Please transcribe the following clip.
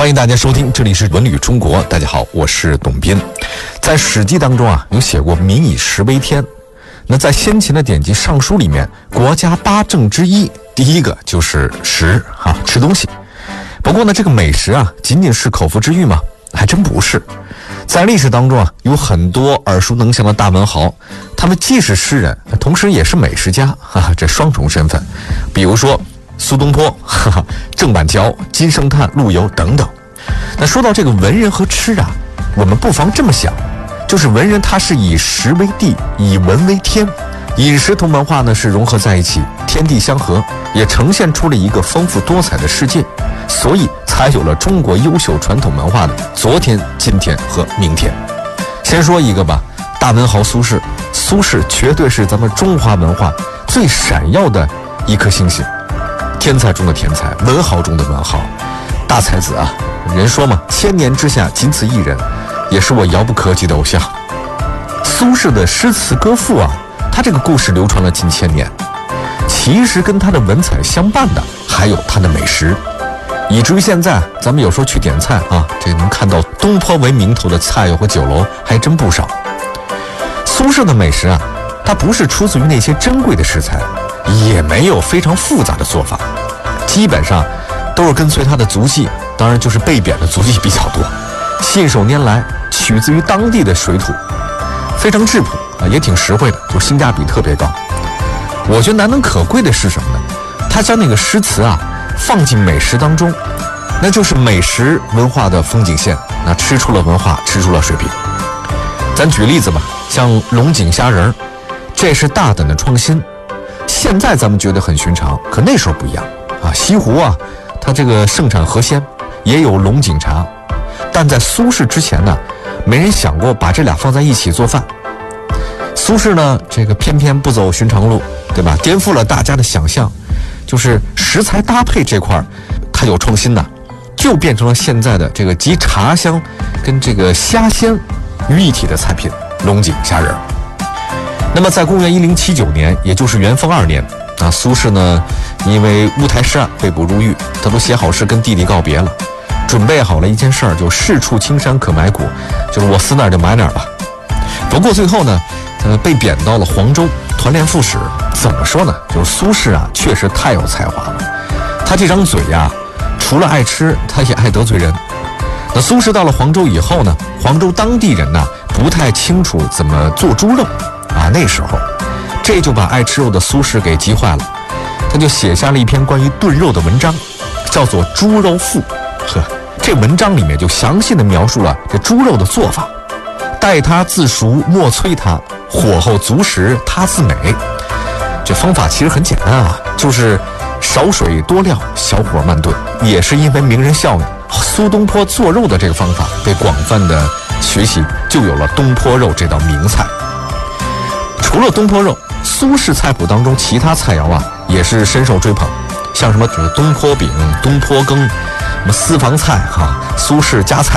欢迎大家收听，这里是文旅中国。大家好，我是董斌。在《史记》当中有写过民以食为天。那在先秦的典籍《尚书》里面，国家8政之一，第一个就是食吃东西。不过呢，这个美食仅仅是口腹之欲吗？还真不是。在历史当中有很多耳熟能详的大文豪，他们既是诗人，同时也是美食家这双重身份。比如说苏东坡、郑板桥、金圣叹、陆游等等。那说到这个文人和吃我们不妨这么想，就是文人他是以食为地，以文为天，饮食同文化呢是融合在一起，天地相合，也呈现出了一个丰富多彩的世界，所以才有了中国优秀传统文化的昨天、今天和明天。先说一个吧，大文豪苏轼。苏轼绝对是咱们中华文化最闪耀的一颗星星，天才中的天才，文豪中的文豪，大才子人说嘛，千年之下仅此一人，也是我遥不可及的偶像。苏轼的诗词歌赋他这个故事流传了近千年，其实跟他的文采相伴的还有他的美食，以至于现在咱们有时候去点菜这能看到东坡为名头的菜肴和酒楼还真不少。苏轼的美食它不是出自于那些珍贵的食材，也没有非常复杂的做法，基本上都是跟随他的足迹，当然就是被贬的足迹比较多，信手拈来，取自于当地的水土，非常质朴也挺实惠的，就性价比特别高。我觉得难能可贵的是什么呢？他将那个诗词放进美食当中，那就是美食文化的风景线，那吃出了文化，吃出了水平。咱举例子吧，像龙井虾仁，这是大胆的创新。现在咱们觉得很寻常，可那时候不一样西湖它这个盛产河鲜，也有龙井茶，但在苏轼之前呢，没人想过把这俩放在一起做饭。苏轼呢，这个偏偏不走寻常路，对吧？颠覆了大家的想象，就是食材搭配这块它有创新的，就变成了现在的这个集茶香跟这个虾鲜于一体的菜品龙井虾仁。那么在公元1079年，也就是元丰2年苏轼呢因为乌台诗案被捕入狱，他都写好诗跟弟弟告别了，准备好了一件事儿，就事处青山可埋骨，就是我死哪儿就埋哪儿吧。不过最后呢被贬到了黄州团练副使。怎么说呢，就是苏轼确实太有才华了，他这张嘴除了爱吃，他也爱得罪人。那苏轼到了黄州以后呢，黄州当地人不太清楚怎么做猪肉那时候这就把爱吃肉的苏轼给急坏了，他就写下了一篇关于炖肉的文章，叫做《猪肉赋》。这文章里面就详细的描述了这猪肉的做法，待它自熟莫催它，火候足时它自美。这方法其实很简单就是少水多料，小火慢炖。也是因为名人效应，苏东坡做肉的这个方法被广泛的学习，就有了东坡肉这道名菜。除了东坡肉，苏轼菜谱当中其他菜肴也是深受追捧，像什么东坡饼、东坡羹、什么私房菜苏轼夹菜